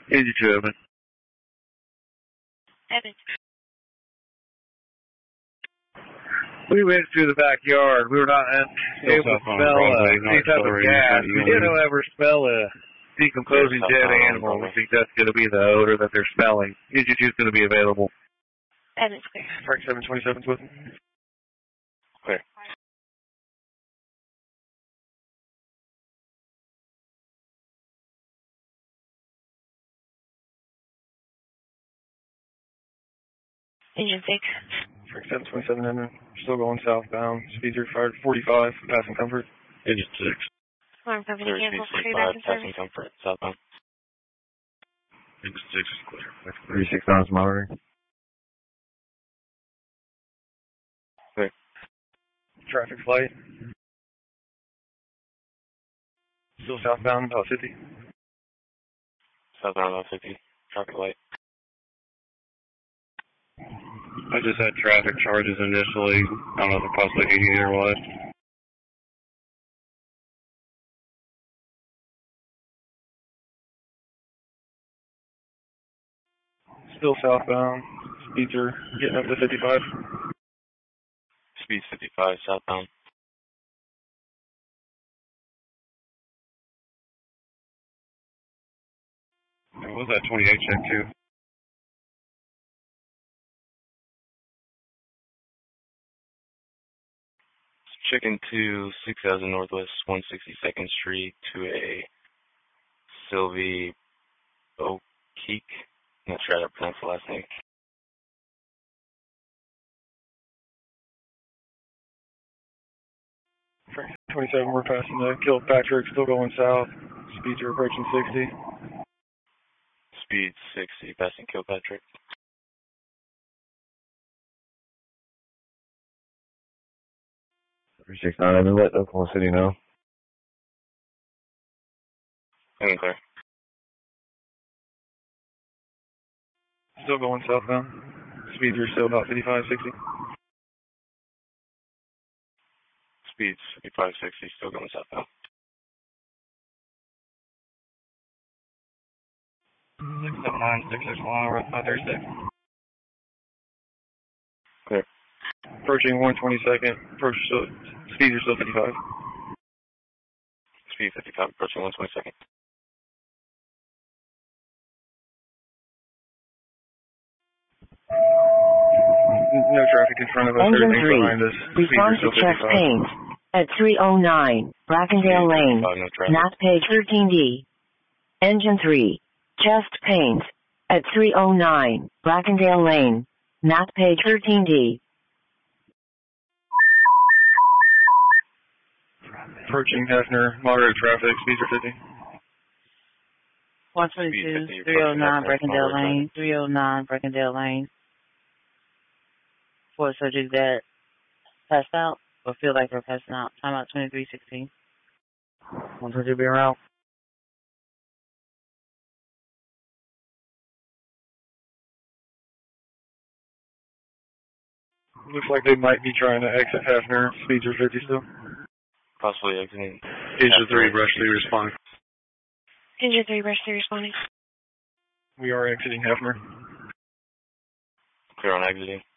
Engine 2 open. Evan. We went through the backyard. We were not able to smell any type of gas. We did, however, smell a decomposing dead animal. We think that's going to be the odor that they're smelling. Engine 2 is going to be available. Evan's clear. Frank 727's with me. Clear. Engine 6. Frank 727 in, still going southbound. Speeds are 45, passing comfort. Engine 6. Alarm company Clear, cancel. speed Free back 65, in passing service. comfort, southbound. Engine 6 is clear. 36 miles monitoring. Clear. Traffic light. Still southbound, about 50. Southbound about 50, traffic light. I just had traffic charges initially. I don't know if they're possibly 80 or what. Still southbound. Speeds are getting up to 55. Speed 55, southbound. What was that 28 check too? Checking to 6000 Northwest 162nd Street to a Sylvie O'Keek. Not sure how to pronounce the last name. Frank 27, we're passing the Kilpatrick, still going south. Speeds are approaching 60. Speed 60, passing Kilpatrick. 369, I've been let Oklahoma City know. Evan clear. Still going southbound. Speeds are still about 55, 60. Speeds 55, 60, still going southbound. 679, 661, Thursday. Clear. Approaching 122nd. Speeds are still 55. Speed 55, approaching 122nd. No traffic in front of us. Engine Everything's 3. behind us. Response to chest pains at 309 Brackendale Lane, not page 13D. Engine 3. Chest pains at 309 Brackendale Lane, not page 13D. Approaching Hefner, moderate traffic, speeds are 50. 122, 309 Brackendale Lane, 309 Brackendale Lane. For subject that passed out or feel like they're passing out. Time out 2316. 122 being route. Looks like they might be trying to exit Hefner. Speeds are 50 still. Possibly exiting. Engine 3, brush 3, respond. Engine 3, brush 3 responding. We are exiting Hefner. Clear on exiting.